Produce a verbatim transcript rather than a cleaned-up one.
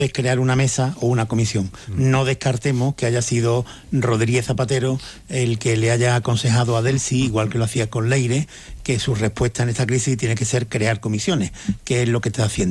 es crear una mesa o una comisión. No descartemos que haya sido Rodríguez Zapatero el que le haya aconsejado a Delcy, igual que lo hacía con Leire, que su respuesta en esta crisis tiene que ser crear comisiones, que es lo que está haciendo.